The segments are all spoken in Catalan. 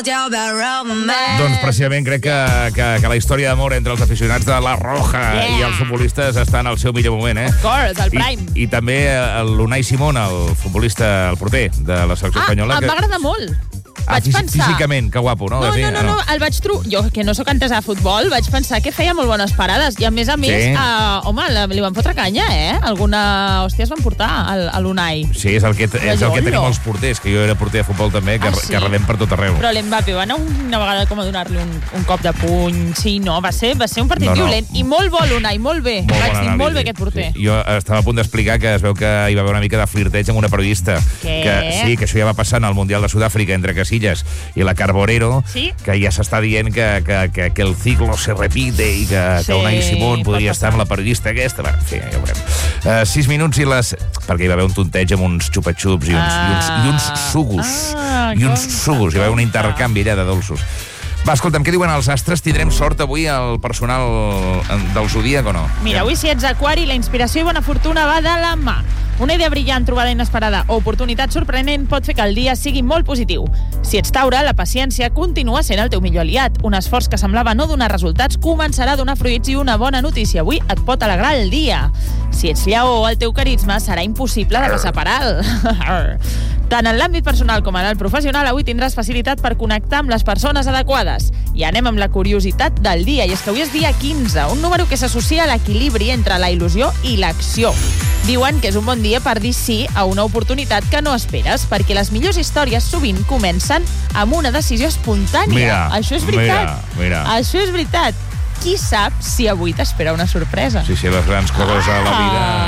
Doncs precisament crec que la història d'amor entre els aficionats de la Roja i els futbolistes està en el seu millor moment, Of course, el prime. I també l'Unai Simón, el futbolista, el porter de la selecció espanyola. Em va agradar molt. Vaig pensar... Físicament, que guapo, no? No, el vaig trobar... Jo, que no sóc entesa de futbol, vaig pensar que feia molt bones parades. I, a més, home, li van fotre canya, Alguna hòstia es van portar a l'Unai. Sí, és el que tenim els porters, que jo era porter de futbol també, que rebem per tot arreu. Però l'Mbappé va anar una vegada com a donar-li un cop de puny. Sí, no, va ser un partit violent. I molt bo l'Unai, molt bé. Vaig dir, molt bé aquest porter. Sí. Jo estava a punt d'explicar que es veu que hi va haver una mica de flirteig amb una periodista. Què? Que això ja va passar en el Mundial de Sud-àfrica entre Casillas i la Carborero, que ja s'està dient que el ciclo se repite i que Unai Simón podria estar amb la periodista aquesta. En fi, ja ho veurem. 6 minuts i les... Perquè hi va haver un tonteig amb uns xupa-xups i uns sugus. I uns sugus. Hi va haver un intercanvi allà de dolços. Va, escolta'm, què diuen els astres? Tindrem sort avui al personal del Zodíac o no? Mira, avui si ets aquari, la inspiració i bona fortuna va de la mà. Una idea brillant, trobada inesperada o oportunitat sorprenent pot fer que el dia sigui molt positiu. Si ets Taure, la paciència continua sent el teu millor aliat. Un esforç que semblava no donar resultats començarà a donar fruits i una bona notícia avui et pot alegrar el dia. Si ets Lleó, el teu carisma serà impossible de passar per alt. Tant en l'àmbit personal com en el professional, avui tindràs facilitat per connectar amb les persones adequades. I anem amb la curiositat del dia, i és que avui és dia 15, un número que s'associa a l'equilibri entre la il·lusió i l'acció. Diuen que és un bon dia per dir sí a una oportunitat que no esperes, perquè les millors històries sovint comencen amb una decisió espontània. Això és veritat. Mira. Això és veritat. Qui sap si avui t'espera una sorpresa? Sí, les grans coses a la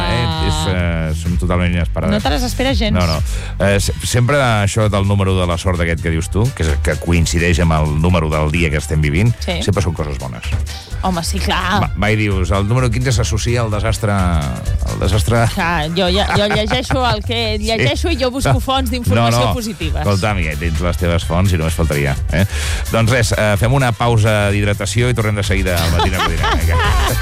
vida són totalment inesperades. No te les esperes gens. No. Sempre això del número de la sort aquest que dius tu, que coincideix amb el número del dia que estem vivint, sempre són coses bones. Home, sí, clar. Va, i dius, el número 15 s'associa al desastre... Clar, jo llegeixo el que llegeixo i jo busco fonts d'informació positives. Escolta'm, ja tens les teves fonts i només faltaria. Doncs res, fem una pausa d'hidratació i tornem de seguida al Matina Codina.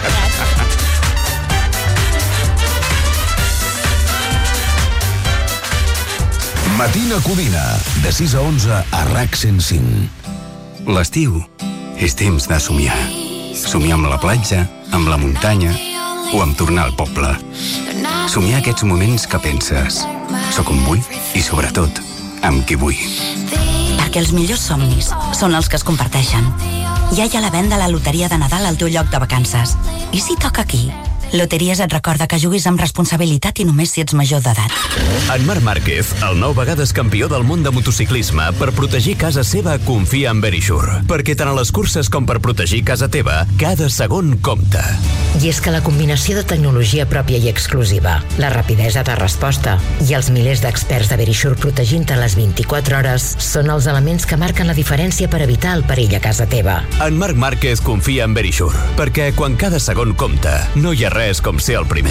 Matina Codina, de 6 a 11 a RAC 105. L'estiu és temps de somiar. Somiar amb la platja, amb la muntanya o amb tornar al poble. Somiar aquests moments que penses soc on vull i, sobretot, amb qui vull. Perquè els millors somnis són els que es comparteixen. Ja hi ha la venda a la loteria de Nadal al teu lloc de vacances. I si toca aquí? Loteries et recorda que juguis amb responsabilitat i només si ets major d'edat. En Marc Márquez, el 9 vegades campió del món de motociclisme, per protegir casa seva confia en Verisure. Perquè tant a les curses com per protegir casa teva, cada segon compta. I és que la combinació de tecnologia pròpia i exclusiva, la rapidesa de resposta i els milers d'experts de Verisure protegint-te les 24 hores són els elements que marquen la diferència per evitar el perill a casa teva. En Marc Márquez confia en Verisure, perquè quan cada segon compta, no hi ha res com ser el primer.